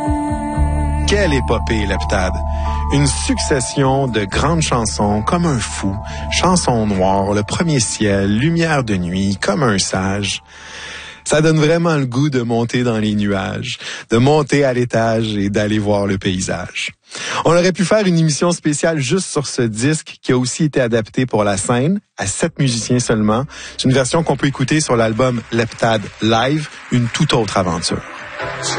Quelle épopée, l'Heptade! Une succession de grandes chansons comme un fou, chansons noires, le premier ciel, lumière de nuit, comme un sage. Ça donne vraiment le goût de monter dans les nuages, de monter à l'étage et d'aller voir le paysage. On aurait pu faire une émission spéciale juste sur ce disque qui a aussi été adapté pour la scène, à 7 musiciens seulement. C'est une version qu'on peut écouter sur l'album L'Heptade Live, une toute autre aventure.